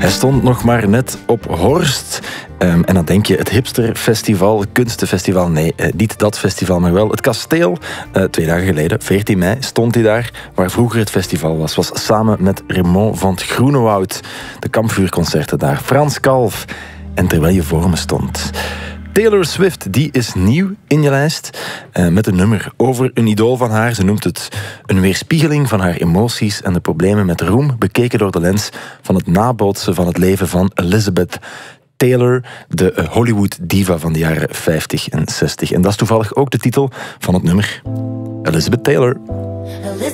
Hij stond nog maar net op Horst. En dan denk je, het hipsterfestival, het kunstenfestival. Nee, niet dat festival, maar wel het kasteel. 2 dagen geleden, 14 mei, stond hij daar. Waar vroeger het festival was samen met Raymond van 't Groenewoud. De kampvuurconcerten daar. Frans Kalf. En terwijl je voor me stond. Taylor Swift, die is nieuw in je lijst. Met een nummer over een idool van haar. Ze noemt het een weerspiegeling van haar emoties en de problemen met roem, bekeken door de lens van het nabootsen van het leven van Elizabeth Taylor, de Hollywood-diva van de jaren 50 en 60. En dat is toevallig ook de titel van het nummer. Elizabeth Taylor. Elizabeth